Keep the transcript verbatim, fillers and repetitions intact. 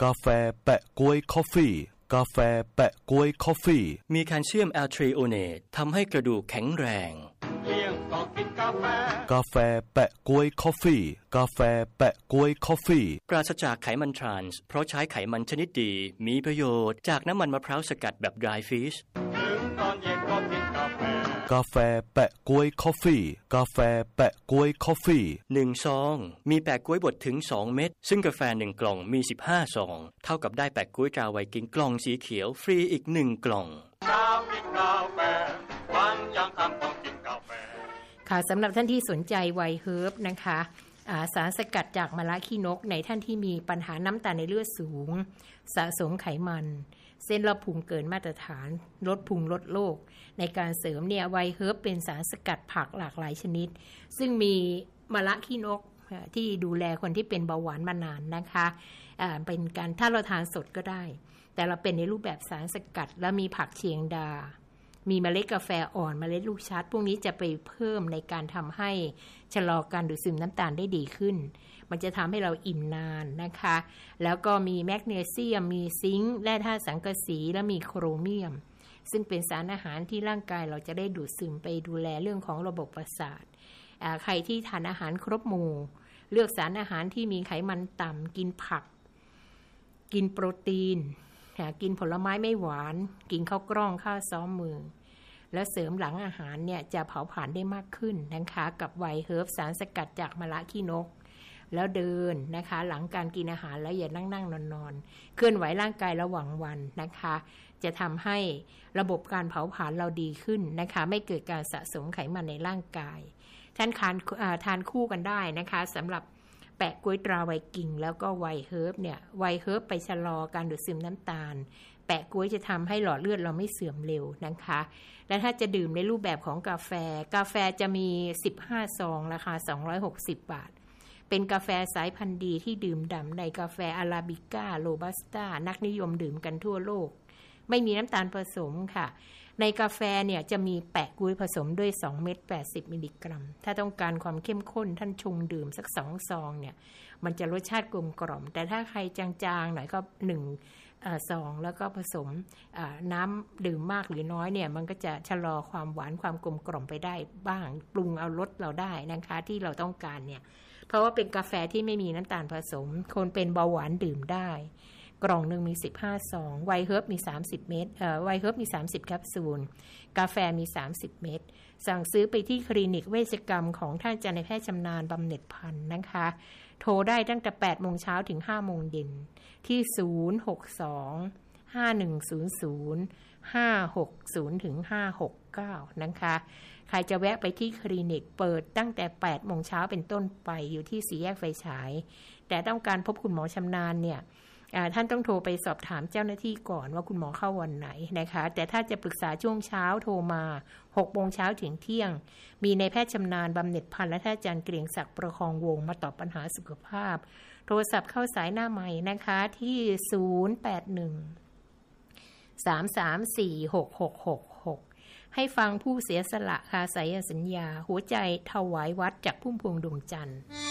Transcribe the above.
กาแฟแปะก๊วยคอฟฟี่กาแฟแปะก๊วยคอฟฟี่มีแคลเซียมแอลทริโอเนตทำให้กระดูกแข็งแรงเลี้ยงก็กินกาแฟกาแฟแปะก๊วยคอฟฟี่กาแฟแปะก๊วยคอฟฟี่ปราศจากไขมันทรานส์เพราะใช้ไขมันชนิดดีมีประโยชน์จากน้ำมันมะพร้าวสกัดแบบ dry fish ถึงตอนเย็นก็กินกาแฟกาแฟแปะก๊วยคอฟฟี่กาแฟแปะก๊วยคอฟฟี่หนึ่งซองมีแปะก๊วยบดถึงสองเม็ดซึ่งกาแฟหนึ่งกล่องมีสิบห้าซองเท่ากับได้แปะก๊วยตราไวกิ้งกล่องสีเขียวฟรีอีกหนึ่งกล่องเช้ากินกาแฟวันยังค่ำต้องกินกาแฟค่ะสำหรับท่านที่สนใจไวเฮิร์บนะคะสารสกัดจากมะระขี้นกในท่านที่มีปัญหาน้ำตาลในเลือดสูงสะสมไขมันเส้นรอบพุงเกินมาตรฐานลดพุงลดโรคในการเสริมเนี่ยไวเฮิร์บเป็นสารสกัดผักหลากหลายชนิดซึ่งมีมะระขี้นกที่ดูแลคนที่เป็นเบาหวานมานานนะคะเป็นการถ้าเราทานสดก็ได้แต่เราเป็นในรูปแบบสารสกัดแล้วมีผักเชียงดามีเมล็ดกาแฟอ่อนเมล็ดลูกชัดพวกนี้จะไปเพิ่มในการทำให้ชะลอการดูดซึมน้ำตาลได้ดีขึ้นมันจะทำให้เราอิ่มนานนะคะแล้วก็มีแมกนีเซียมมีซิงค์แร่ธาตุสังกะสีและมีโครเมียมซึ่งเป็นสารอาหารที่ร่างกายเราจะได้ดูดซึมไปดูแลเรื่องของระบบประสาทใครที่ทานอาหารครบหมู่เลือกสารอาหารที่มีไขมันต่ำกินผักกินโปรตีนกินผลไม้ไม่หวานกินข้าวกล้องข้าวซ้อมมือแล้วเสริมหลังอาหารเนี่ยจะเผาผลาญได้มากขึ้นนะคะกับไวเฮิร์บสารสกัดจากมะระขี้นกแล้วเดินนะคะหลังการกินอาหารแล้วอย่านั่งนั่งนอนนอนเคลื่อนไหวร่างกายระหว่างวันนะคะจะทำให้ระบบการเผาผลาญเราดีขึ้นนะคะไม่เกิดการสะสมไขมันในร่างกายท่านทานทานคู่กันได้นะคะสำหรับแปะกล้วยตราไวกิ้งแล้วก็ไวเฮิร์บเนี่ยไวเฮิร์บไปชะลอการดูดซึมน้ำตาลแปะกล้วยจะทำให้หลอดเลือดเราไม่เสื่อมเร็วนะคะและถ้าจะดื่มในรูปแบบของกาแฟกาแฟจะมีสิบห้าซองราคาสองร้อยหกสิบบาทเป็นกาแฟสายพันธุ์ดีที่ดื่มด่ำในกาแฟอาราบิก้าโรบัสต้านักนิยมดื่มกันทั่วโลกไม่มีน้ำตาลผสมค่ะในกาแฟเนี่ยจะมีแปะกล้วยผสมด้วยสองเม็ดแปดสิบมิลลิกรัมถ้าต้องการความเข้มข้นท่านชงดื่มสักสองซองเนี่ยมันจะรสชาติกลมกล่อมแต่ถ้าใครจางๆหน่อยก็หนึ่งซองแล้วก็ผสมน้ำดื่มมากหรือน้อยเนี่ยมันก็จะชะลอความหวานความกลมกล่อมไปได้บ้างปรุงเอารสเราได้นะคะที่เราต้องการเนี่ยเพราะว่าเป็นกาแฟที่ไม่มีน้ำตาลผสมคนเป็นเบาหวานดื่มได้กล่องหนึ่งมีสิบห้าซองไวเฮิร์บมีสามสิบเม็ดเอ่อไวเฮิร์บมีสามสิบแคปซูลกาแฟมีสามสิบเม็ดสั่งซื้อไปที่คลินิกเวชกรรมของท่านอาจารย์นายแพทย์ชำนาญบำเหน็จพันธ์นะคะโทรได้ตั้งแต่แปดโมงเช้าถึงห้าโมงเย็นที่ศูนย์ หก สอง ห้า หนึ่ง ศูนย์ ศูนย์ ห้า หก ศูนย์ ถึง ห้า หก เก้านะคะใครจะแวะไปที่คลินิกเปิดตั้งแต่แปดโมงเช้าเป็นต้นไปอยู่ที่สี่แยกไฟฉายแต่ต้องการพบคุณหมอชำนาญเนี่ยท่านต้องโทรไปสอบถามเจ้าหน้าที่ก่อนว่าคุณหมอเข้าวันไหนนะคะแต่ถ้าจะปรึกษาช่วงเช้าโทรมาหกโมงเช้าถึงเที่ยงมีนายแพทย์ชำนาญบำเหน็จพันธ์และท่านอาจารย์เกรียงศักดิ์ประคองวงมาตอบปัญหาสุขภาพโทรศัพท์เข้าสายหน้าใหม่นะคะที่ศูนย์ แปด หนึ่ง สาม สาม สี่ หก หก หก หกให้ฟังผู้เสียสละคาสายสัญญาหัวใจถวายวัดจากพุ่มพวงดวงจันทร์